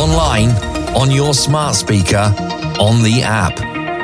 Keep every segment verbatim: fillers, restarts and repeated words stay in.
online, on your smart speaker, on the app.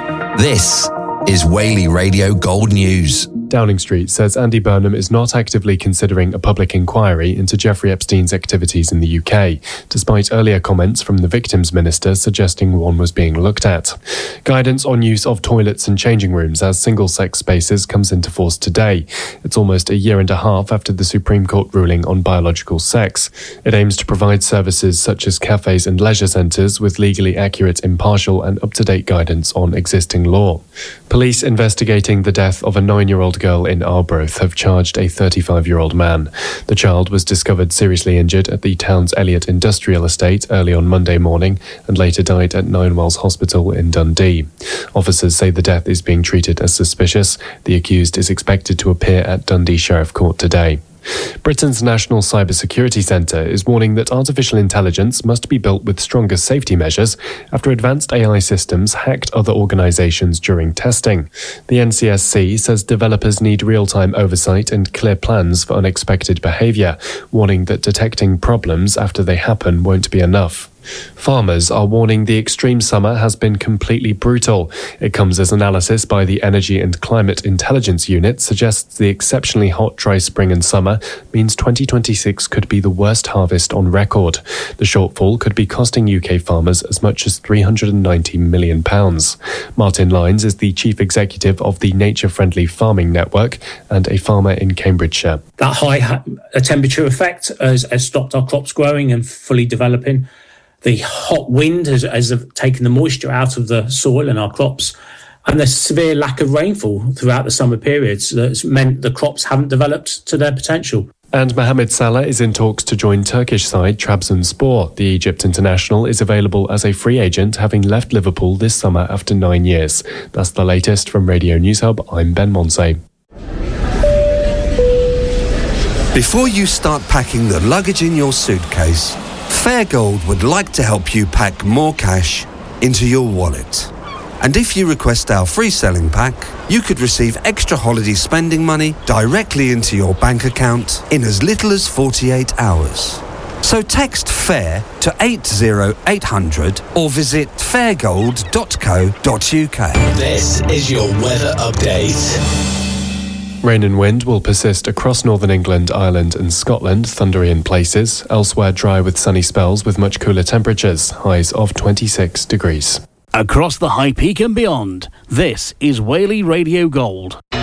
This is Whaley Radio Gold News. Downing Street says Andy Burnham is not actively considering a public inquiry into Jeffrey Epstein's activities in the U K, despite earlier comments from the victims minister suggesting one was being looked at. Guidance on use of toilets and changing rooms as single-sex spaces comes into force today. It's almost a year and a half after the Supreme Court ruling on biological sex. It aims to provide services such as cafes and leisure centres with legally accurate, impartial and up-to-date guidance on existing law. Police investigating the death of a nine-year-old girl in Arbroath have charged a thirty-five-year-old man. The child was discovered seriously injured at the town's Elliott Industrial Estate early on Monday morning and later died at Ninewells Hospital in Dundee. Officers say the death is being treated as suspicious. The accused is expected to appear at Dundee Sheriff Court today. Britain's National Cybersecurity Centre is warning that artificial intelligence must be built with stronger safety measures after advanced A I systems hacked other organisations during testing. The N C S C says developers need real-time oversight and clear plans for unexpected behaviour, warning that detecting problems after they happen won't be enough. Farmers are warning the extreme summer has been completely brutal. It comes as analysis by the Energy and Climate Intelligence Unit suggests the exceptionally hot, dry spring and summer means twenty twenty-six could be the worst harvest on record. The shortfall could be costing U K farmers as much as three hundred ninety million pounds. Martin Lyons is the chief executive of the Nature Friendly Farming Network and a farmer in Cambridgeshire. That high ha- temperature effect has, has stopped our crops growing and fully developing. The hot wind has, has taken the moisture out of the soil and our crops, and the severe lack of rainfall throughout the summer periods that's meant the crops haven't developed to their potential. And Mohamed Salah is in talks to join Turkish side Trabzonspor. The Egypt international is available as a free agent, having left Liverpool this summer after nine years. That's the latest from Radio News Hub. I'm Ben Monsey. Before you start packing the luggage in your suitcase, Fairgold would like to help you pack more cash into your wallet. And if you request our free selling pack, you could receive extra holiday spending money directly into your bank account in as little as forty-eight hours. So text FAIR to eight zero eight hundred or visit fairgold dot co dot uk. This is your weather update. Rain and wind will persist across northern England, Ireland and Scotland, thundery in places. Elsewhere dry with sunny spells with much cooler temperatures, highs of twenty-six degrees. Across the High Peak and beyond, this is Whaley Radio Gold.